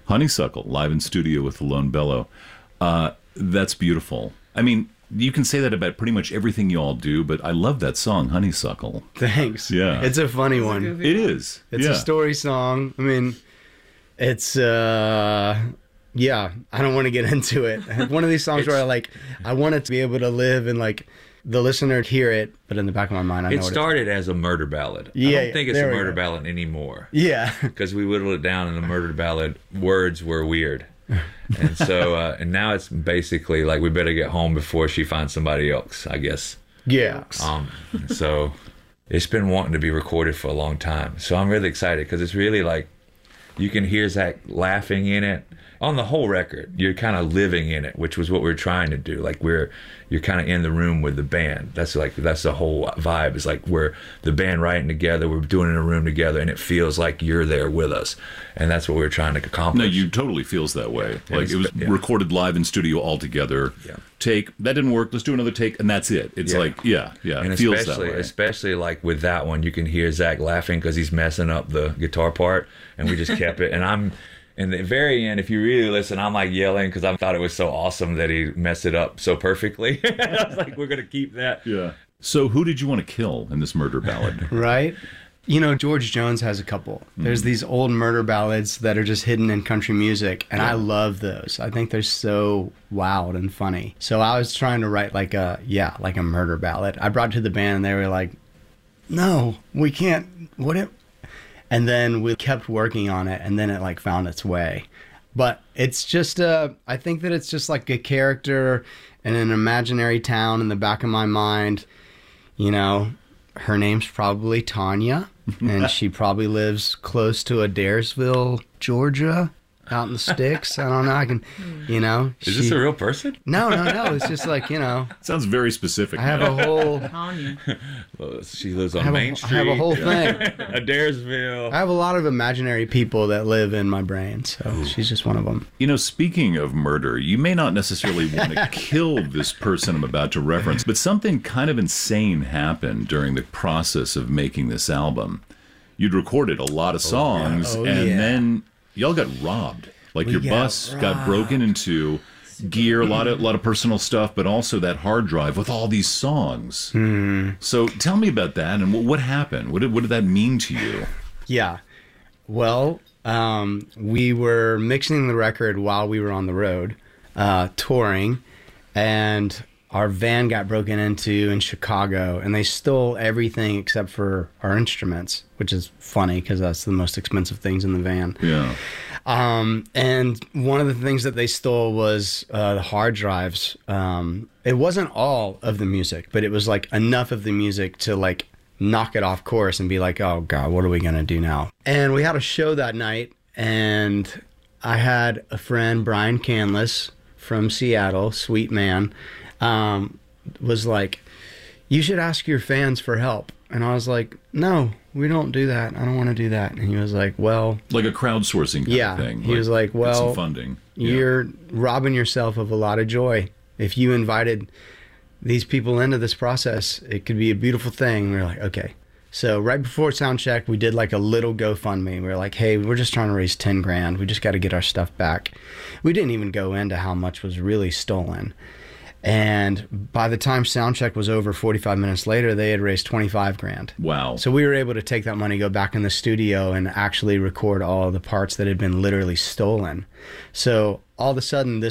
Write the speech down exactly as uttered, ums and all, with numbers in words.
Honeysuckle, live in studio with Lone Bellow. Uh, that's beautiful. I mean, you can say that about pretty much everything you all do, but I love that song, Honeysuckle. Thanks. Yeah. It's a funny It's a one. good It is. It's yeah. a story song. I mean, it's, uh, yeah, I don't want to get into it. One of these songs where I like, I want it to be able to live and like the listener hear it, but in the back of my mind, I know It what started as a murder ballad. Yeah, I yeah, don't think it's there a we murder go. ballad anymore. Yeah. Because we whittled it down, and the murder ballad words were weird. And so, uh, and now it's basically like we better get home before she finds somebody else, I guess. Yeah. Um, so it's been wanting to be recorded for a long time. So I'm really excited because it's really like you can hear Zach laughing in it. On the whole record, you're kind of living in it, which was what we we're trying to do. Like we're, you're kind of in the room with the band. That's like, that's the whole vibe. It's like we're the band writing together. We're doing it in a room together, and it feels like you're there with us. And that's what we we're trying to accomplish. No, you totally feels that way. Yeah, Like it was yeah. recorded live in studio all together. Yeah. Take, that didn't work, let's do another take, and that's it. It's Yeah. like, yeah, yeah, And it feels that especially, way. especially like with that one, you can hear Zach laughing because he's messing up the guitar part, and we just kept it. And I'm, in the very end, if you really listen, I'm like yelling because I thought it was so awesome that he messed it up so perfectly. I was like, we're gonna keep that. Yeah. So who did you want to kill in this murder ballad? Right? You know, George Jones has a couple. There's these old murder ballads that are just hidden in country music, and I love those. I think they're so wild and funny. So I was trying to write like a, yeah, like a murder ballad. I brought it to the band, and they were like, no, we can't. What it? And then we kept working on it, and then it like found its way. But it's just, uh, I think that it's just like a character in an imaginary town in the back of my mind. You know, her name's probably Tanya, and she probably lives close to Adairsville, Georgia, out in the sticks. I don't know. I can, you know. Is she, this a real person? No, no, no. It's just like, you know, Sounds very specific. I have now. a whole, Tanya. Well, she lives I on have, Main a, I Street. have a whole thing. Adairsville. I have a lot of imaginary people that live in my brain, so she's just one of them. You know, speaking of murder, you may not necessarily want to kill this person I'm about to reference, but something kind of insane happened during the process of making this album. You'd recorded a lot of songs, Oh, and yeah. then y'all got robbed. Like We your got bus got robbed. broken into, gear, a lot of lot of personal stuff, but also that hard drive with all these songs. Hmm. So tell me about that, and what, what happened? What did, what did that mean to you? Yeah. Well, um, we were mixing the record while we were on the road, uh, touring, and our van got broken into in Chicago, and they stole everything except for our instruments, which is funny because that's the most expensive things in the van. Yeah. Um, and one of the things that they stole was uh, the hard drives. Um, it wasn't all of the music, but it was like enough of the music to like knock it off course and be like, oh God, what are we going to do now? And we had a show that night, and I had a friend, Brian Canless from Seattle, sweet man, um, was like, you should ask your fans for help. And I was like, no, we don't do that. I don't want to do that. And he was like, well, Like a crowdsourcing kind yeah. of thing. He was like, get well, some funding. Yeah. you're robbing yourself of a lot of joy. If you invited these people into this process, it could be a beautiful thing. We were like, okay. So right before sound check, we did like a little GoFundMe. We were like, hey, we're just trying to raise ten grand. We just got to get our stuff back. We didn't even go into how much was really stolen. And by the time sound check was over, forty-five minutes later, they had raised twenty-five grand. Wow. So we were able to take that money, go back in the studio, and actually record all of the parts that had been literally stolen. So all of a sudden, this